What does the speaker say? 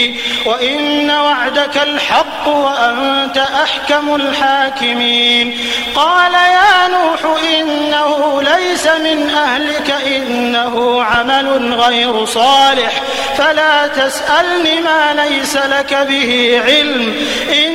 وإن وعدك الحق وأنت أحكم الحاكمين قال يا نوح إنه ليس من أهلك إنه عمل غير صالح فلا تسألني ما ليس لك به علم